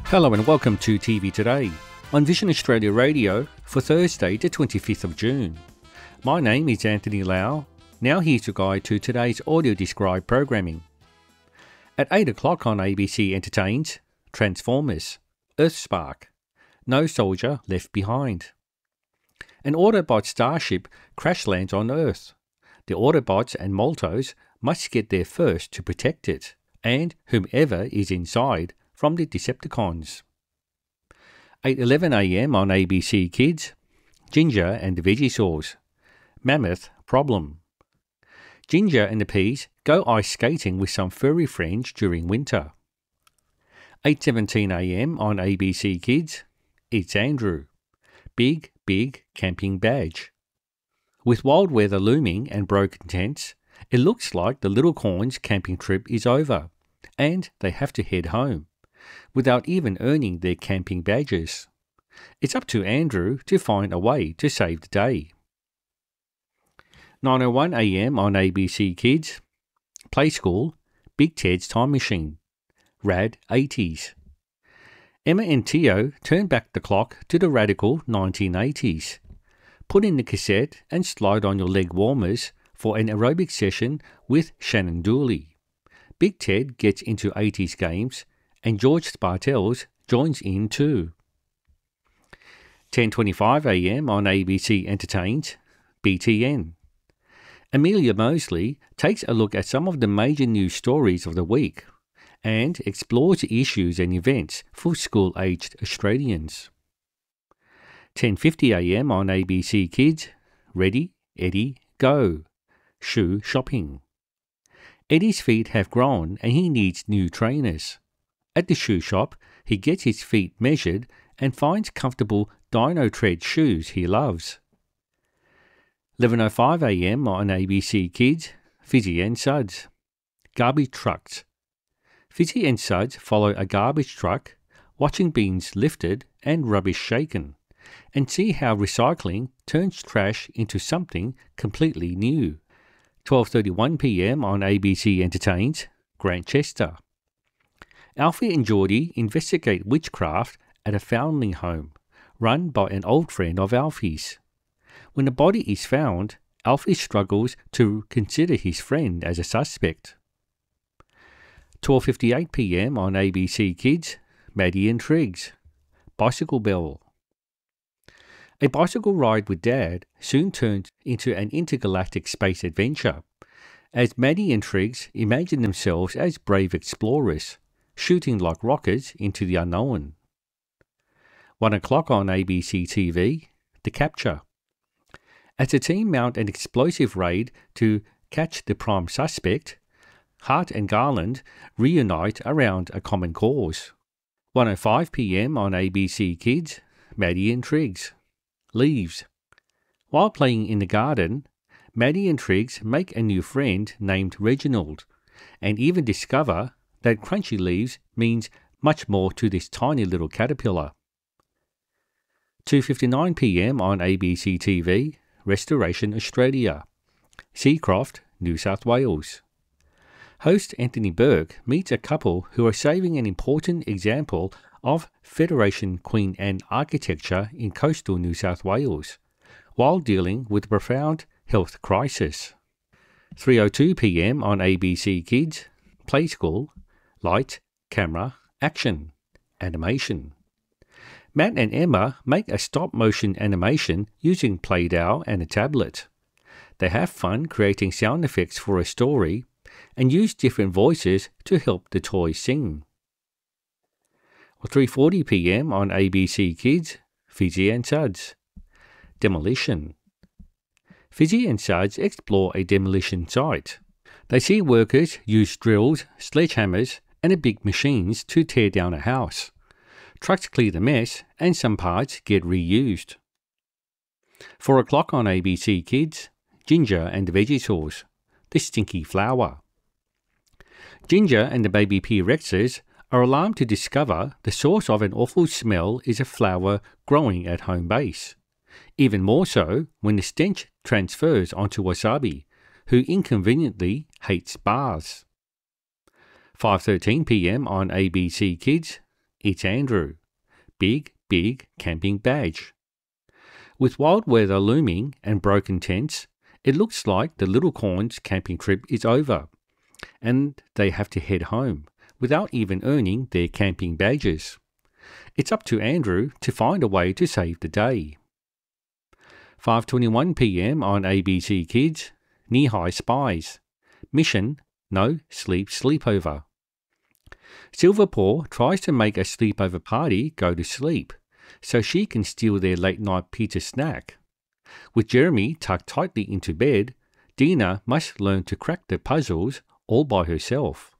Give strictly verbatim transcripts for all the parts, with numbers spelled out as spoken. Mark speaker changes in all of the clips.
Speaker 1: Hello and welcome to T V Today on Vision Australia Radio for Thursday the twenty-fifth of June. My name is Anthony Lau. Now here's your guide to today's audio described programming. At eight o'clock on A B C entertains Transformers, Earthspark, No Soldier Left Behind. An Autobot starship crash lands on Earth. The Autobots and Moltos must get there first to protect it, and whomever is inside from the Decepticons. eight eleven a m on A B C Kids, Ginger and the Vegisaurs, Mammoth Problem. Ginger and the Peas go ice skating with some furry friends during winter. eight seventeen a m on A B C Kids, It's Andrew, Big, Big Camping Badge. With wild weather looming and broken tents, it looks like the Little Corns camping trip is over, and they have to head home, without even earning their camping badges. It's up to Andrew to find a way to save the day. nine oh one a m on A B C Kids, Play School, Big Ted's Time Machine, Rad eighties. Emma and Theo turn back the clock to the radical nineteen eighties. Put in the cassette and slide on your leg warmers for an aerobic session with Shannon Dooley. Big Ted gets into eighties games and George Spartels joins in too. ten twenty-five a m on A B C entertains B T N. Amelia Mosley takes a look at some of the major news stories of the week and explores issues and events for school-aged Australians. ten fifty a m on A B C Kids, Ready, Eddie, Go, Shoe Shopping. Eddie's feet have grown and he needs new trainers. At the shoe shop, he gets his feet measured and finds comfortable Dino Tread shoes he loves. eleven oh five a m on A B C Kids, Fizzy and Suds, Garbage Trucks. Fizzy and Suds follow a garbage truck, watching bins lifted and rubbish shaken, and see how recycling turns trash into something completely new. twelve thirty-one p m on A B C entertains Grantchester. Alfie and Geordie investigate witchcraft at a foundling home run by an old friend of Alfie's. When the body is found, Alfie struggles to consider his friend as a suspect. twelve fifty-eight p m on A B C Kids, Maddie and Triggs, Bicycle Bell. A bicycle ride with Dad soon turns into an intergalactic space adventure, as Maddie and Triggs imagine themselves as brave explorers, shooting like rockets into the unknown. One o'clock on A B C T V, The Capture. As the team mount an explosive raid to catch the prime suspect, Hart and Garland reunite around a common cause. one oh five p m on A B C Kids, Maddie and Triggs, Leaves. While playing in the garden, Maddie and Triggs make a new friend named Reginald, and even discover that crunchy leaves means much more to this tiny little caterpillar. two fifty-nine p m on A B C T V, Restoration Australia, Seacroft, New South Wales. Host Anthony Burke meets a couple who are saving an important example of Federation Queen Anne architecture in coastal New South Wales, while dealing with a profound health crisis. three oh two p m on A B C Kids, Play School, Light, Camera, Action, Animation. Matt and Emma make a stop-motion animation using Play-Doh and a tablet. They have fun creating sound effects for a story and use different voices to help the toys sing. three forty p m on A B C Kids, Fizzy and Suds, Demolition. Fizzy and Suds explore a demolition site. They see workers use drills, sledgehammers, and big machines to tear down a house. Trucks clear the mess, and some parts get reused. four o'clock on A B C Kids, Ginger and the Vegisaurs, The Stinky Flower. Ginger and the baby P-Rexes are alarmed to discover the source of an awful smell is a flower growing at home base. Even more so when the stench transfers onto Wasabi, who inconveniently hates baths. five thirteen p m on A B C Kids, it's Andrew. Big, big camping badge. With wild weather looming and broken tents, it looks like the Little Corns camping trip is over, and they have to head home without even earning their camping badges. It's up to Andrew to find a way to save the day. five twenty-one p m on A B C Kids, Knee-High Spies. Mission, no sleep sleepover. Silverpaw tries to make a sleepover party go to sleep, so she can steal their late-night pizza snack. With Jeremy tucked tightly into bed, Dina must learn to crack the puzzles all by herself.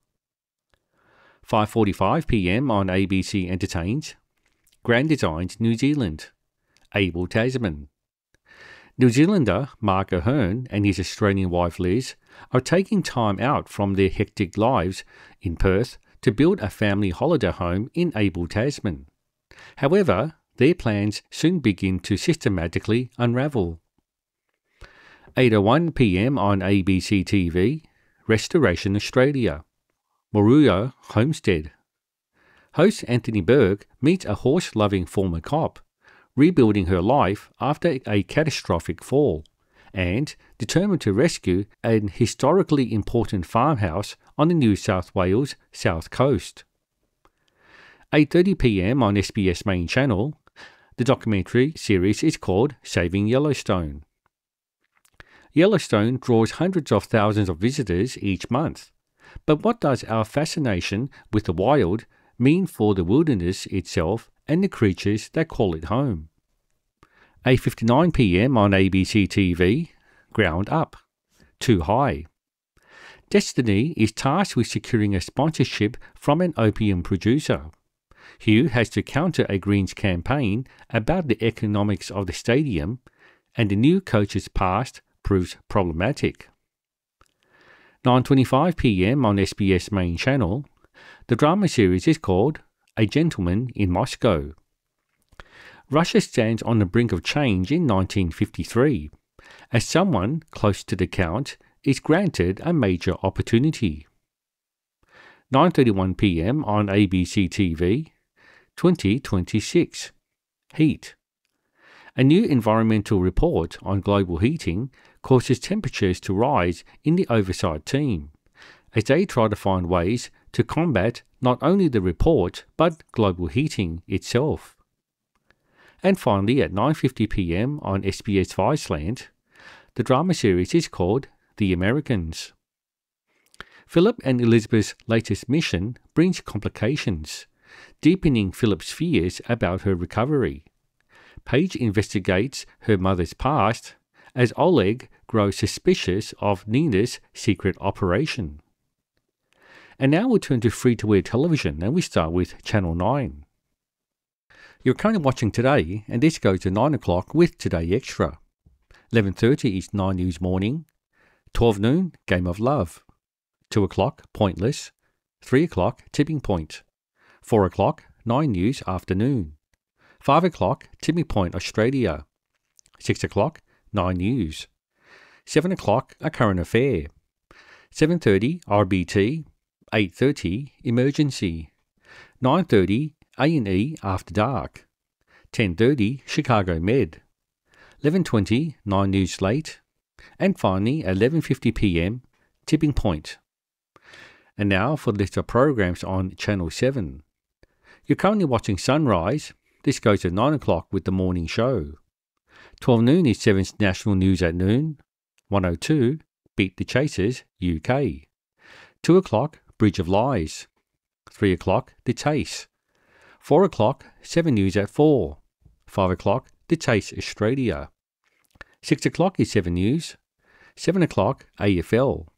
Speaker 1: five forty-five p m on A B C Entertains, Grand Designs New Zealand. Abel Tasman. New Zealander Mark Ahern and his Australian wife Liz are taking time out from their hectic lives in Perth to build a family holiday home in Abel Tasman. However, their plans soon begin to systematically unravel. eight oh one p m on A B C T V, Restoration Australia. Moruya Homestead. Host Anthony Berg meets a horse-loving former cop, rebuilding her life after a catastrophic fall, and determined to rescue an historically important farmhouse on the New South Wales south coast. eight thirty p m on S B S Main Channel, the documentary series is called Saving Yellowstone. Yellowstone draws hundreds of thousands of visitors each month, but what does our fascination with the wild mean for the wilderness itself and the creatures that call it home? eight fifty-nine p m on A B C T V, Ground Up. Too High. Destiny is tasked with securing a sponsorship from an opium producer. Hugh has to counter a Greens campaign about the economics of the stadium, and the new coach's past proves problematic. nine twenty-five p m on S B S Main Channel, the drama series is called A Gentleman in Moscow. Russia stands on the brink of change in nineteen fifty-three, as someone close to the Count is granted a major opportunity. nine thirty-one p m on A B C T V, twenty twenty-six. Heat. A new environmental report on global heating causes temperatures to rise in the oversight team, as they try to find ways to combat not only the report but global heating itself. And finally, at nine fifty p m on S B S Viceland, the drama series is called The Americans. Philip and Elizabeth's latest mission brings complications, deepening Philip's fears about her recovery. Paige investigates her mother's past as Oleg grows suspicious of Nina's secret operation. And now we'll turn to free-to-air television, and we start with Channel nine. You're currently watching Today, and this goes to nine o'clock with Today Extra. eleven thirty is nine News Morning. twelve noon, Game of Love. two o'clock, Pointless. three o'clock, Tipping Point. four o'clock, nine News Afternoon. five o'clock, Tipping Point Australia. six o'clock, nine News. seven o'clock, A Current Affair. seven thirty, R B T. eight thirty, Emergency. nine thirty, A and E After Dark. ten thirty, Chicago Med. eleven twenty, nine News Late. And finally, eleven fifty p m, Tipping Point. And now for the list of programs on Channel seven. You're currently watching Sunrise. This goes at nine o'clock with the morning show. twelve noon is seven's National News at Noon. one oh two, Beat the Chasers, U K. two o'clock, Bridge of Lies. three o'clock, The Chase. four o'clock, seven News at four. five o'clock, The Chase Australia. six o'clock is seven News. seven o'clock, A F L.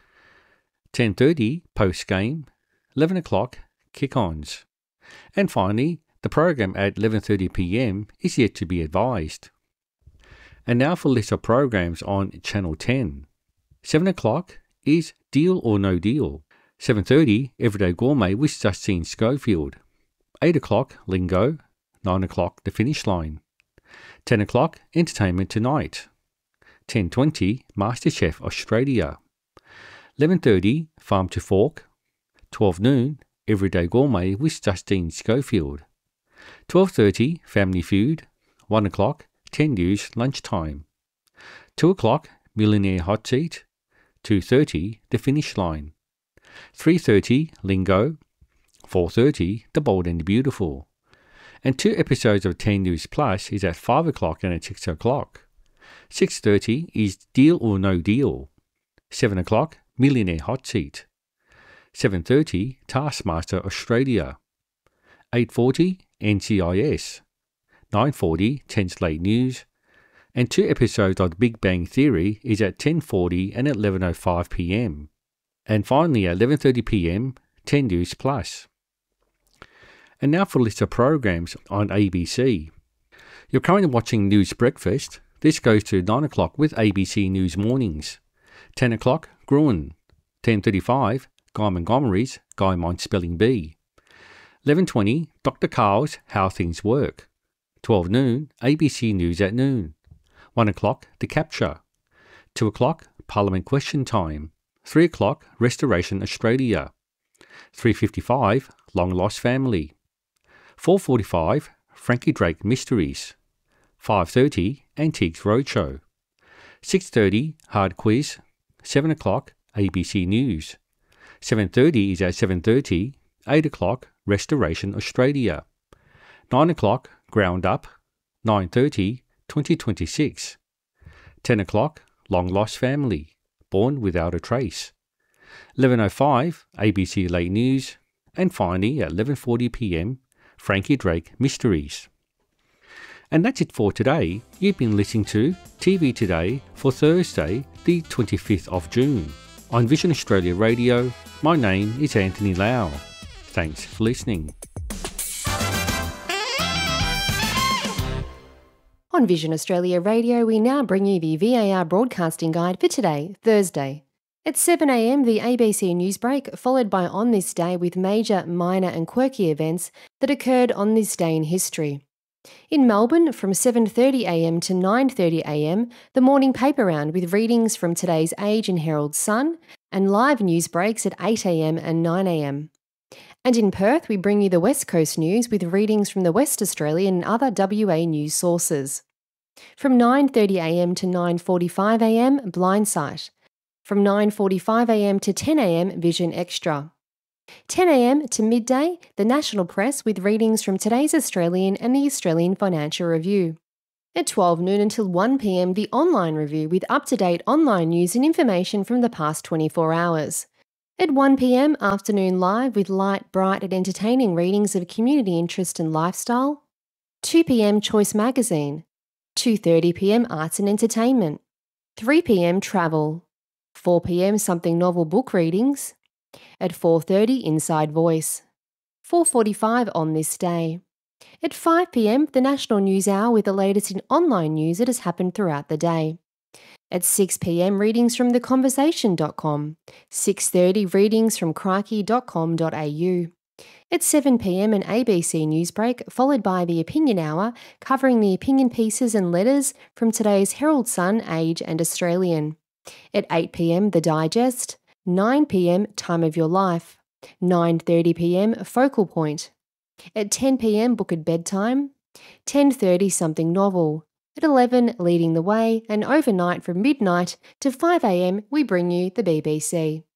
Speaker 1: ten thirty, Post Game. eleven o'clock, Kick-Ons. And finally, the program at eleven thirty p m is yet to be advised. And now for a list of programs on Channel ten. seven o'clock is Deal or No Deal. seven thirty, Everyday Gourmet with Justine Schofield. eight o'clock, Lingo. nine o'clock, The Finish Line. ten o'clock, Entertainment Tonight. ten twenty, MasterChef Australia. eleven thirty, Farm to Fork. twelve noon, Everyday Gourmet with Justine Schofield. twelve thirty, Family Feud. one o'clock, ten News Lunchtime. two o'clock, Millionaire Hot Seat. two thirty, The Finish Line. three thirty, Lingo. four thirty, The Bold and the Beautiful. And two episodes of ten News Plus is at five o'clock and at six o'clock. six thirty is Deal or No Deal. seven o'clock, Millionaire Hot Seat. seven thirty, Taskmaster Australia. eight forty, N C I S. nine forty, Ten's Late News. And two episodes of The Big Bang Theory is at ten forty and at eleven oh five p m. And finally at eleven thirty p m, ten News Plus. And now for a list of programs on A B C. You're currently watching News Breakfast. This goes to nine o'clock with A B C News Mornings. ten o'clock, Gruen. ten thirty-five, Guy Montgomery's Guy Mind Spelling Bee. eleven twenty, Doctor Carl's How Things Work. twelve noon, A B C News at noon. one o'clock, The Capture. two o'clock, Parliament Question Time. three o'clock, Restoration Australia. three fifty-five, Long Lost Family. four forty-five, Frankie Drake Mysteries. five thirty, Antiques Roadshow. six thirty, Hard Quiz. seven o'clock, A B C News. seven thirty is at seven thirty. eight o'clock, Restoration Australia. nine o'clock, Ground Up. nine thirty, twenty twenty-six. ten o'clock, Long Lost Family. Born Without a Trace. eleven oh five, A B C Late News. And finally, at eleven forty p m, Frankie Drake Mysteries. And that's it for today. You've been listening to T V Today for Thursday, the twenty-fifth of June. On Vision Australia Radio, my name is Anthony Lau. Thanks for listening.
Speaker 2: On Vision Australia Radio, we now bring you the V A R Broadcasting Guide for today, Thursday. At seven a m, the A B C News Break, followed by On This Day with major, minor and quirky events that occurred on this day in history. In Melbourne, from seven thirty a m to nine thirty a m, the morning paper round with readings from today's Age and Herald Sun, and live news breaks at eight a m and nine a m. And in Perth, we bring you the West Coast news with readings from the West Australian and other W A news sources. From nine thirty a m to nine forty-five a m, Blindsight. From nine forty-five a m to ten a m, Vision Extra. ten a m to midday, the National Press with readings from today's Australian and the Australian Financial Review. At twelve noon until one p m, the Online Review with up-to-date online news and information from the past twenty-four hours. At one p m, Afternoon Live with light, bright and entertaining readings of community interest and lifestyle. two p m, Choice Magazine. two thirty p m, Arts and Entertainment. three p m, Travel. four p m, Something Novel book readings. At four thirty, Inside Voice. four forty-five, On This Day. At five p m, the National News Hour with the latest in online news that has happened throughout the day. At six p m, readings from the conversation dot com. six thirty, readings from crikey dot com dot a u. At seven p m, an A B C News Break, followed by the Opinion Hour, covering the opinion pieces and letters from today's Herald Sun, Age and Australian. At eight p m, The Digest. nine p m, Time of Your Life. nine thirty p m, Focal Point. At ten p m, Book at Bedtime. ten thirty, Something Novel. At eleven, Leading the Way, and overnight from midnight to five a m, we bring you the B B C.